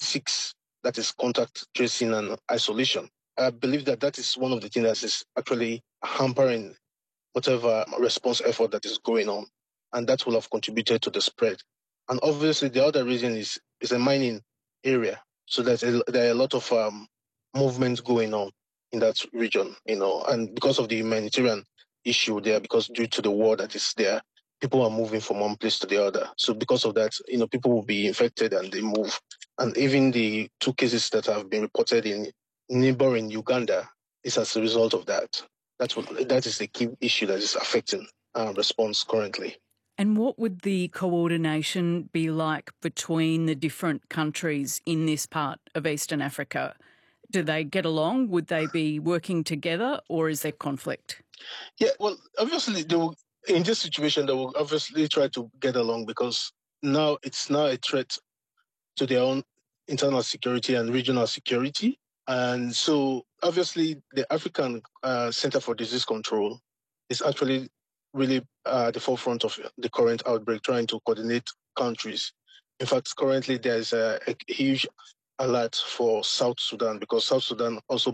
6, that is contact tracing and isolation. I believe that that is one of the things that is actually hampering whatever response effort that is going on, and that will have contributed to the spread. And obviously, the other reason is a mining area, so there are a lot of movement going on in that region, and because of the humanitarian issue there, because due to the war that is there, people are moving from one place to the other. So because of that, people will be infected and they move. And even the 2 cases that have been reported in neighboring Uganda is as a result of that. That is the key issue that is affecting response currently. And what would the coordination be like between the different countries in this part of Eastern Africa? Do they get along? Would they be working together, or is there conflict? Yeah, well, obviously, in this situation, they will obviously try to get along, because now it's a threat to their own internal security and regional security. And so, obviously, the African Center for Disease Control is actually really at the forefront of the current outbreak, trying to coordinate countries. In fact, currently, there is a huge alert for South Sudan, because South Sudan also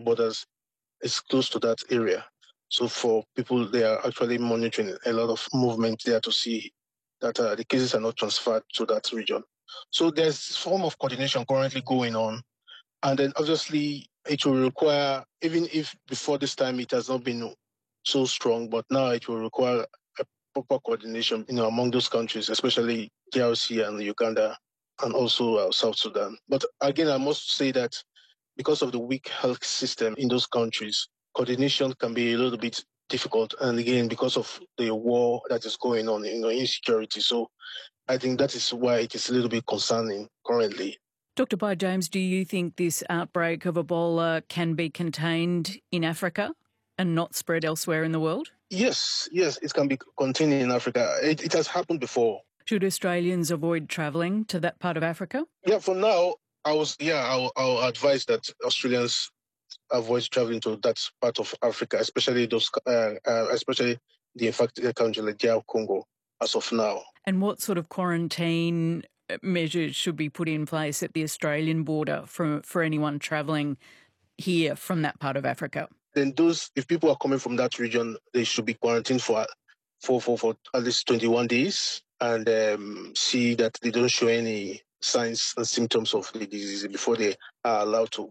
is close to that area. So for people, they are actually monitoring a lot of movement there to see that the cases are not transferred to that region. So there's a form of coordination currently going on. And then obviously it will require, even if before this time it has not been so strong, but now it will require a proper coordination, among those countries, especially DRC and Uganda, and also South Sudan. But again, I must say that because of the weak health system in those countries, coordination can be a little bit difficult. And again, because of the war that is going on, insecurity. So I think that is why it is a little bit concerning currently. Dr. Bai James, do you think this outbreak of Ebola can be contained in Africa and not spread elsewhere in the world? Yes, it can be contained in Africa. It has happened before. Should Australians avoid travelling to that part of Africa? Yeah, for now, I'll advise that Australians avoid traveling to that part of Africa, especially especially the affected country like DR Congo, as of now. And what sort of quarantine measures should be put in place at the Australian border for anyone travelling here from that part of Africa? Then if people are coming from that region, they should be quarantined for at least 21 days, and see that they don't show any signs and symptoms of the disease before they are allowed to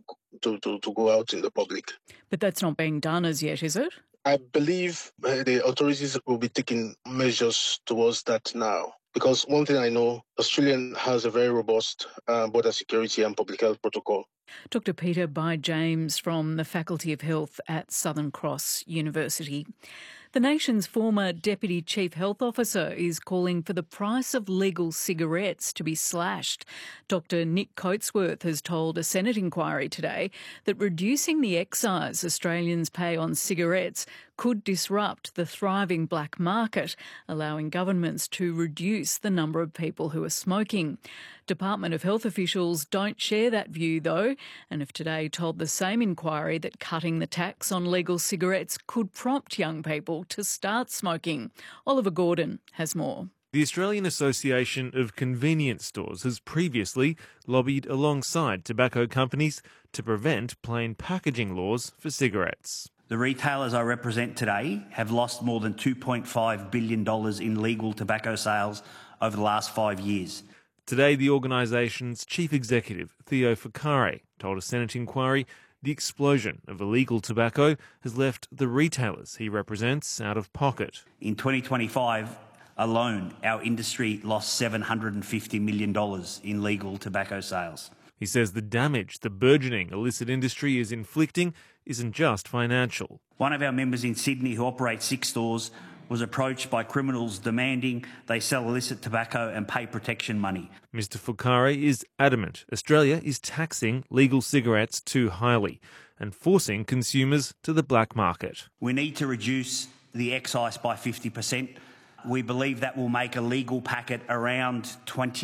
go out in the public. But that's not being done as yet, is it? I believe the authorities will be taking measures towards that now. Because one thing I know, Australia has a very robust border security and public health protocol. Dr. Peter Bai James from the Faculty of Health at Southern Cross University. The nation's former Deputy Chief Health Officer is calling for the price of legal cigarettes to be slashed. Dr. Nick Coatsworth has told a Senate inquiry today that reducing the excise Australians pay on cigarettes could disrupt the thriving black market, allowing governments to reduce the number of people who are smoking. Department of Health officials don't share that view, though, and have today told the same inquiry that cutting the tax on legal cigarettes could prompt young people to start smoking. Oliver Gordon has more. The Australian Association of Convenience Stores has previously lobbied alongside tobacco companies to prevent plain packaging laws for cigarettes. The retailers I represent today have lost more than $2.5 billion in legal tobacco sales over the last 5 years. Today, the organisation's chief executive, Theo Fukare, told a Senate inquiry the explosion of illegal tobacco has left the retailers he represents out of pocket. In 2025 alone, our industry lost $750 million in legal tobacco sales. He says the damage the burgeoning illicit industry is inflicting isn't just financial. One of our members in Sydney, who operates 6 stores, was approached by criminals demanding they sell illicit tobacco and pay protection money. Mr Fukare is adamant Australia is taxing legal cigarettes too highly and forcing consumers to the black market. We need to reduce the excise by 50%. We believe that will make a legal packet around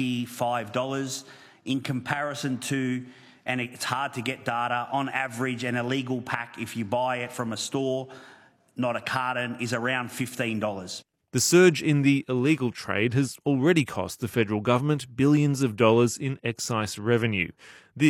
$25 in comparison to, and it's hard to get data, on average an illegal pack, if you buy it from a store, not a carton, is around $15. The surge in the illegal trade has already cost the federal government billions of dollars in excise revenue.